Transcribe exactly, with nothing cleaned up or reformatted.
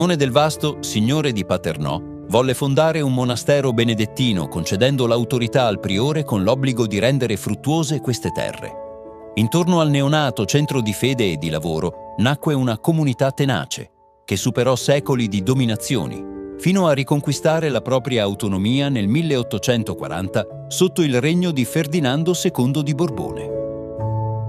Simone del Vasto, signore di Paternò, volle fondare un monastero benedettino concedendo l'autorità al priore con l'obbligo di rendere fruttuose queste terre. Intorno al neonato centro di fede e di lavoro nacque una comunità tenace, che superò secoli di dominazioni, fino a riconquistare la propria autonomia nel milleottocentoquaranta sotto il regno di Ferdinando secondo di Borbone.